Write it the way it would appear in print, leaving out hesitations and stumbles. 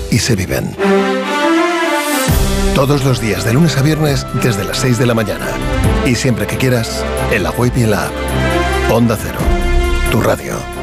y se viven. Todos los días, de lunes a viernes, desde las 6 de la mañana. Y siempre que quieras, en la web y en la app. Onda Cero, tu radio.